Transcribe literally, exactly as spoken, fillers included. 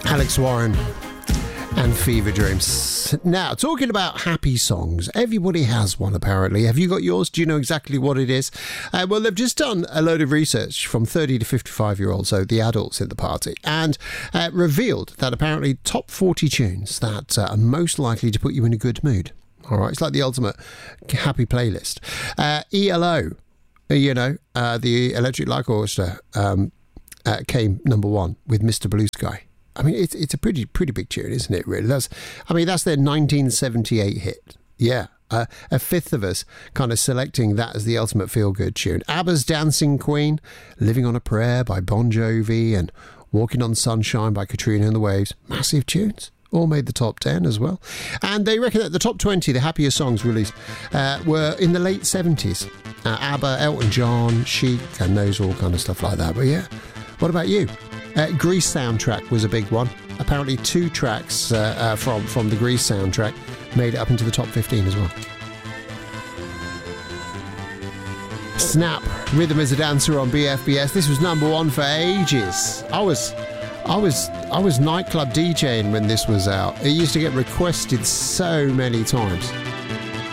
Alex Warren and Fever Dreams. Now, talking about happy songs, everybody has one apparently. Have you got yours? Do you know exactly what it is? Uh, well, they've just done a load of research from thirty to fifty-five year olds, so the adults in the party, and uh, revealed that apparently top forty tunes that uh, are most likely to put you in a good mood. All right, it's like the ultimate happy playlist. Uh, E L O, you know, uh, the Electric Light Orchestra um, uh, came number one with Mister Blue Sky. I mean, it's it's a pretty pretty big tune, isn't it? Really, that's I mean that's their nineteen seventy-eight hit. Yeah, uh, a fifth of us kind of selecting that as the ultimate feel good tune. ABBA's Dancing Queen, Living on a Prayer by Bon Jovi, and Walking on Sunshine by Katrina and the Waves. Massive tunes. All made the top ten as well. And they reckon that the top twenty, the happiest songs released, uh, were in the late seventies. Uh, ABBA, Elton John, Chic, and those all kind of stuff like that. But yeah, what about you? Uh, Grease soundtrack was a big one. Apparently two tracks uh, uh, from, from the Grease soundtrack made it up into the top fifteen as well. Snap, Rhythm as a Dancer on B F B S. This was number one for ages. I was... I was I was nightclub DJing when this was out. It used to get requested so many times.